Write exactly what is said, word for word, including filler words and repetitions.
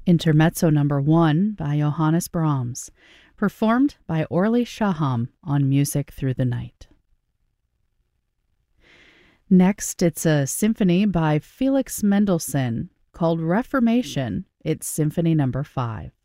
Intermezzo number one by Johannes Brahms, performed by Orly Shaham on Music Through the Night. Next, it's a symphony by Felix Mendelssohn called Reformation. It's Symphony number five.